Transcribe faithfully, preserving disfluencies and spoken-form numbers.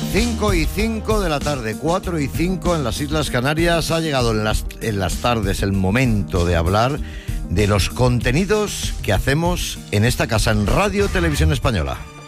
cinco y cinco de la tarde, cuatro y cinco en las Islas Canarias. Ha llegado en las, en las tardes el momento de hablar de los contenidos que hacemos en esta casa, en Radio Televisión Española.